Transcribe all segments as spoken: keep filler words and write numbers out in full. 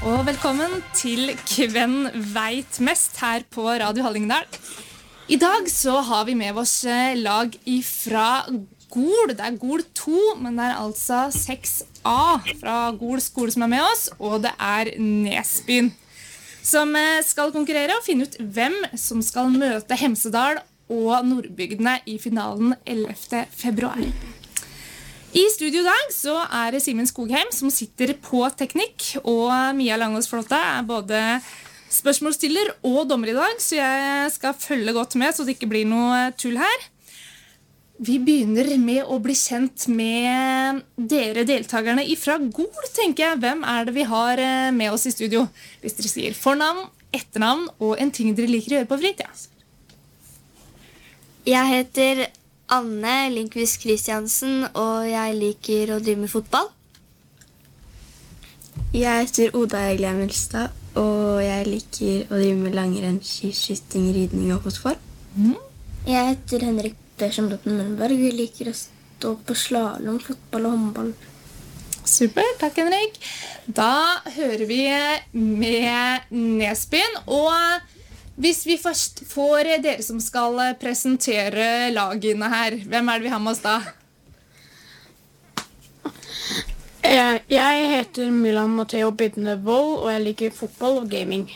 og velkommen til Kven vet mest her på Radio Hallingdal. I dag så har vi med oss lag ifra Gol. Det er Gol to, men det er altså seks A fra Gol skole som er med oss, og det er Nesbyen som skal konkurrere og finne ut hvem som skal møte Hemsedal og Nordbygdene i finalen ellevte februar. I studio i dag så er det Simen Skogheim som sitter på teknikk, og Mia Langås Flåtte er både spørsmålsstiller og dommer i dag, så jeg skal følge godt med så det ikke blir noe tull her. Vi begynner med å bli kjent med dere deltakerne ifra Gol, tenker jeg. Hvem er det vi har med oss i studio? Hvis dere sier fornavn, etternavn og en ting dere liker å gjøre på fritida. Jeg heter Anne Lindqvist Kristiansen, og jeg liker å drive med fotball. Jeg heter Oda Egil-Emilstad, og jeg liker å drive med langrenn, skiskyting, ridning og fotball. Mm. Jeg heter Henrik Persson Møllenberg, og jeg liker å stå på slalom, fotball og håndball. Super, takk Henrik. Da hører vi med Nesbyen, og hvis vi først får dere som skal presentere lagene her, hvem er det vi har med oss da? Jeg heter Milan Matteo Bidnevold, og jeg liker fotball og gaming.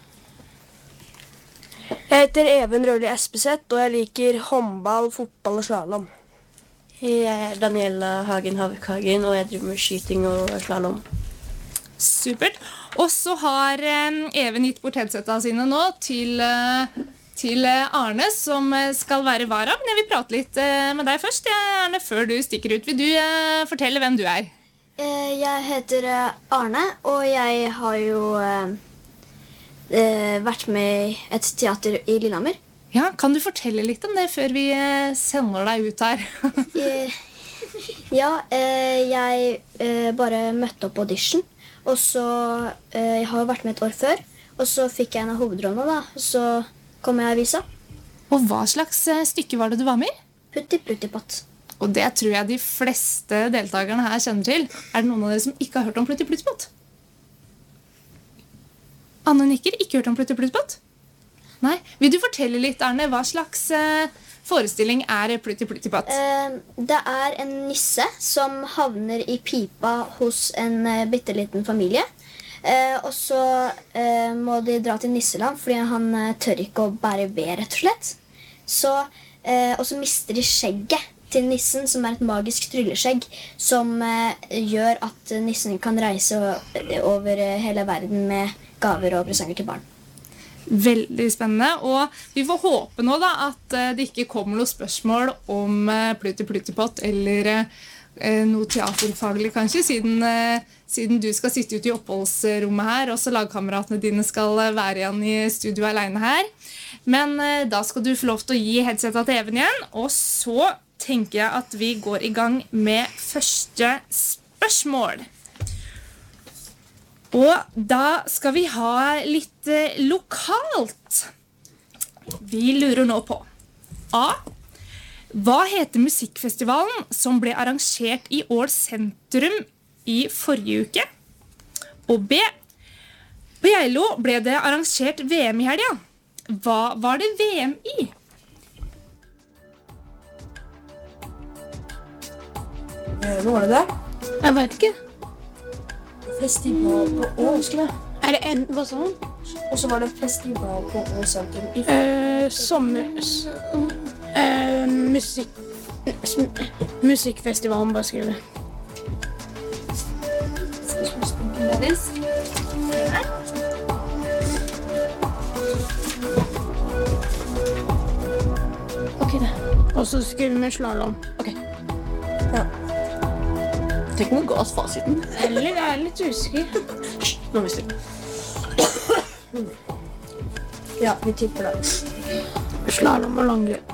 Jeg heter Even Rødli Espeseth, og jeg liker håndball, fotball og slalom. Jeg er Daniela Hagen Havik-Hagen, og jeg driver med skyting og slalom. Supert. Og så har Even gitt bort headsetta sine nå til, til Arne, som skal være vara. Men jeg vil prate litt med deg først, Arne, før du stikker ut. Vil du fortelle hvem du er? Jeg heter Arne, og jeg har jo vært med i et teater i Lillehammer. Ja, kan du fortelle litt om det før vi sender deg ut her? Ja, jeg bare møtte opp på audition. Og så, eh, jeg har jo vært med et år før, og så fikk jeg en av hovedrollene da, og så kom jeg i avisa. Og hva slags stykke var det du var med i? Putti Putti Pott. Og det tror jeg de fleste deltakerne her kjenner til. Er det noen av dere som ikke har hørt om Putti Putti Pott? Anne nikker, ikke hørt om Putti Putti Pott? Nei, vil du fortelle litt, Arne, hva slags eh, forestilling er Putti Putti Pott? Eh, det er en nisse som havner i pipa hos en eh, bitteliten familie. Eh, og så eh, må de dra til nisseland, fordi han eh, tør ikke å bære ved, rett og slett. Så, eh, og så mister de skjegget til nissen, som er et magisk trylleskjegg, som eh, gjør at nissen kan reise over hele verden med gaver og presenter til barn. Veldig spennende, og vi får håpe nå da at det ikke kommer noe spørsmål om Putti Putti Pott eller eh, noe teaterfaglig kanskje, siden, eh, siden du skal sitte ute i oppholdsrommet her, og så lagkameratene dine skal være igjen i studio alene her. Men eh, da skal du få lov til å gi headsetta til Even igjen, og så tenker jeg at vi går i gang med første spørsmål. Og da skal vi ha litt eh, lokalt. Vi lurer nå på A. Hva heter musikkfestivalen som ble arrangert i Ål sentrum i forrige uke? Og B. På Geilo ble det arrangert V M i helga. Hva var det V M i? Hva var det der? Jeg vet ikke. Festival på Ål, skulle jeg. Er det en, hva sa han? Og så var det festival på Ål sentrum. I Eh, sommer... s- Eh, musikk... s- Musikkfestivalen, bare skriv det. Ok, det. Og så skriver vi slalom. Ok. Ja. Tenk om å gå av fasiten. Eller jeg er litt usikker. Nå mister vi. Ja, vi tipper det. Slalom og langrenn.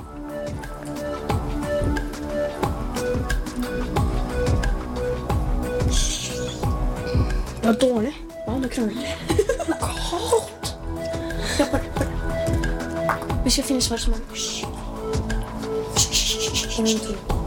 Det var dårlig. Ja, det krangler. Det er kaldt. Ja, bare, bare. Vi skal finne svar som en. Hysj. Hysj. Hysj. Hysj.